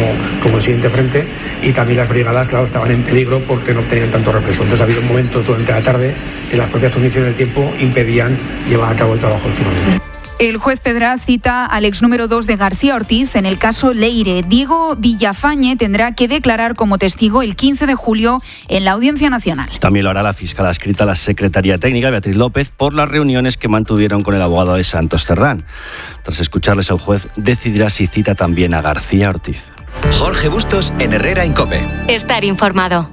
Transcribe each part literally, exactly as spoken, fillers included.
como, como el siguiente frente, y también las brigadas, claro, estaban en peligro porque no obtenían tanto refresco. Entonces ha habido momentos durante la tarde que las propias condiciones del tiempo impedían llevar a cabo el trabajo últimamente. El juez Pedra cita al ex número dos de García Ortiz en el caso Leire. Diego Villafañe tendrá que declarar como testigo el quince de julio en la Audiencia Nacional. También lo hará la fiscal adscrita a la Secretaría Técnica, Beatriz López, por las reuniones que mantuvieron con el abogado de Santos Cerdán. Tras escucharles, el juez decidirá si cita también a García Ortiz. Jorge Bustos en Herrera en COPE. Estar informado.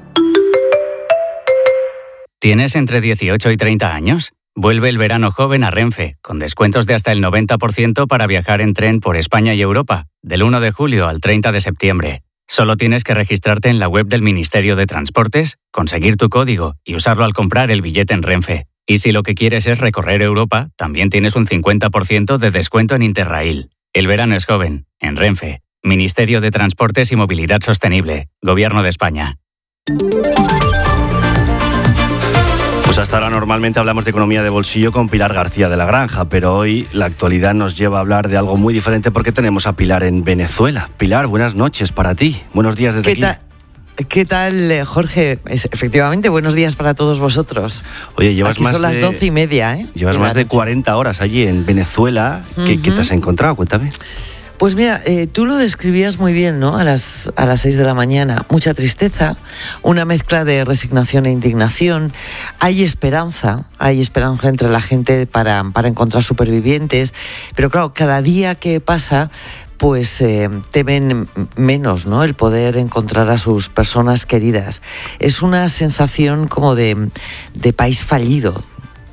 ¿Tienes entre dieciocho y treinta años? Vuelve el verano joven a Renfe, con descuentos de hasta el noventa por ciento para viajar en tren por España y Europa, del uno de julio al treinta de septiembre. Solo tienes que registrarte en la web del Ministerio de Transportes, conseguir tu código y usarlo al comprar el billete en Renfe. Y si lo que quieres es recorrer Europa, también tienes un cincuenta por ciento de descuento en Interrail. El verano es joven, en Renfe. Ministerio de Transportes y Movilidad Sostenible, Gobierno de España. Pues hasta ahora normalmente hablamos de economía de bolsillo con Pilar García de la Granja, pero hoy la actualidad nos lleva a hablar de algo muy diferente porque tenemos a Pilar en Venezuela. Pilar, buenas noches para ti. Buenos días desde ¿Qué aquí. Ta- ¿Qué tal, Jorge? Es, efectivamente, buenos días para todos vosotros. Oye, llevas Aquí más son las de, doce y media, ¿eh? Llevas de más de noche. cuarenta horas allí en Venezuela. ¿Qué, Uh-huh. ¿Qué te has encontrado? Cuéntame. Pues mira, eh, tú lo describías muy bien, ¿no? A las, a las seis de la mañana. Mucha tristeza, una mezcla de resignación e indignación. Hay esperanza, hay esperanza entre la gente para, para encontrar supervivientes. Pero claro, cada día que pasa, pues eh, temen menos, ¿no? El poder encontrar a sus personas queridas. Es una sensación como de, de país fallido.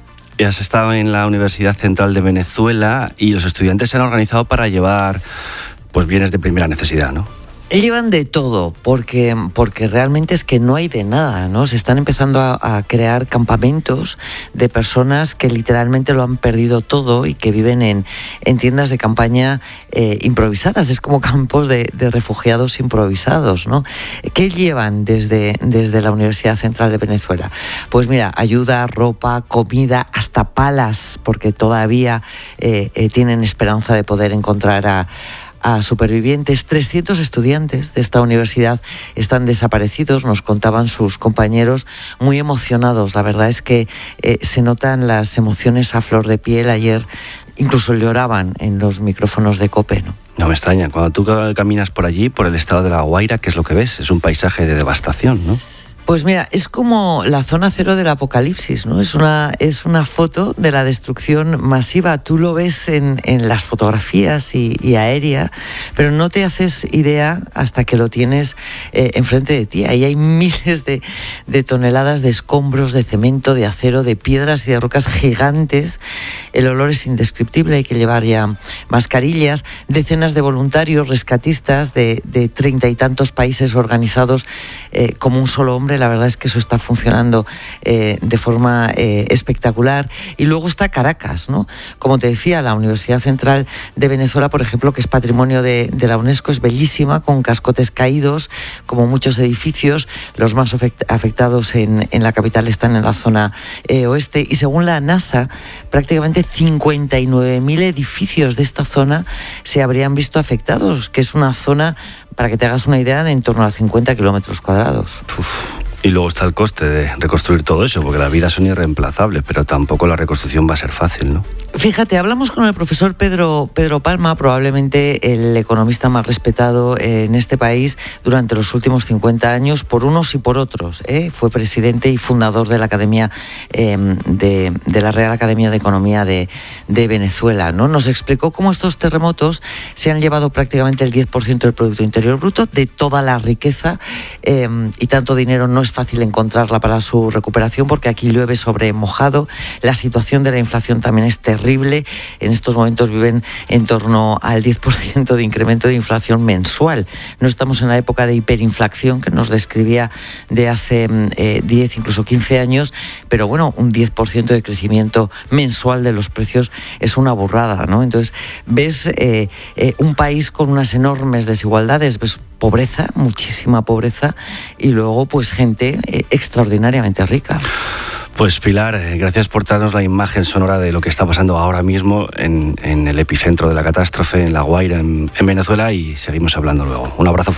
Has estado en la Universidad Central de Venezuela y los estudiantes se han organizado para llevar pues bienes de primera necesidad, ¿no? Llevan de todo, porque, porque realmente es que no hay de nada, ¿no? Se están empezando a, a crear campamentos de personas que literalmente lo han perdido todo y que viven en, en tiendas de campaña eh, improvisadas. Es como campos de, de refugiados improvisados, ¿no? ¿Qué llevan desde, desde la Universidad Central de Venezuela? Pues mira, ayuda, ropa, comida, hasta palas, porque todavía eh, eh, tienen esperanza de poder encontrar a a supervivientes. trescientos estudiantes de esta universidad están desaparecidos, nos contaban sus compañeros, muy emocionados. La verdad es que eh, se notan las emociones a flor de piel. Ayer incluso lloraban en los micrófonos de COPE, ¿no? No me extraña, cuando tú caminas por allí, por el estado de La Guaira, ¿qué es lo que ves? Es un paisaje de devastación, ¿no? Pues mira, es como la zona cero del apocalipsis, ¿no? Es una, es una foto de la destrucción masiva. Tú lo ves en, en las fotografías y, y aérea, pero no te haces idea hasta que lo tienes eh, enfrente de ti. Ahí hay miles de, de toneladas de escombros, de cemento, de acero, de piedras y de rocas gigantes. El olor es indescriptible, hay que llevar ya mascarillas. Decenas de voluntarios rescatistas de, de treinta y tantos países organizados eh, como un solo hombre. La verdad es que eso está funcionando eh, de forma eh, espectacular. Y luego está Caracas, ¿no? Como te decía, la Universidad Central de Venezuela, por ejemplo, que es patrimonio de, de la UNESCO, es bellísima, con cascotes caídos, como muchos edificios. Los más afectados en, en la capital están en la zona eh, oeste. Y según la NASA, prácticamente cincuenta y nueve mil edificios de esta zona se habrían visto afectados, que es una zona, para que te hagas una idea, de en torno a cincuenta kilómetros cuadrados. Uf. Y luego está el coste de reconstruir todo eso, porque las vidas son irreemplazables, pero tampoco la reconstrucción va a ser fácil, ¿no? Fíjate, hablamos con el profesor Pedro, Pedro Palma, probablemente el economista más respetado en este país durante los últimos cincuenta años, por unos y por otros, ¿eh? Fue presidente y fundador de la Academia eh, de, de la Real Academia de Economía de, de Venezuela, ¿no? Nos explicó cómo estos terremotos se han llevado prácticamente el diez por ciento del Producto Interior Bruto, de toda la riqueza, eh, y tanto dinero no es fácil encontrarla para su recuperación, porque aquí llueve sobre mojado. La situación de la inflación también es terrible. En estos momentos viven en torno al diez por ciento de incremento de inflación mensual. No estamos en la época de hiperinflación que nos describía de hace eh, diez, incluso quince años, pero bueno, un diez por ciento de crecimiento mensual de los precios es una burrada, ¿no? Entonces, ves eh, eh, un país con unas enormes desigualdades, ves pobreza, muchísima pobreza, y luego pues gente eh, extraordinariamente rica. Pues Pilar, gracias por darnos la imagen sonora de lo que está pasando ahora mismo en, en el epicentro de la catástrofe, en La Guaira, en, en Venezuela, y seguimos hablando luego. Un abrazo fuerte.